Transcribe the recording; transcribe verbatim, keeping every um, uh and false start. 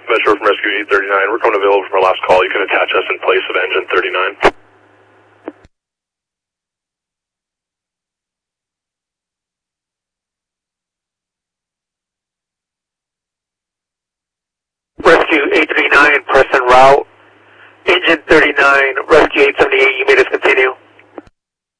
Metro from Rescue eight thirty-nine. We're coming available from our last call. You can attach us in place of engine thirty-nine.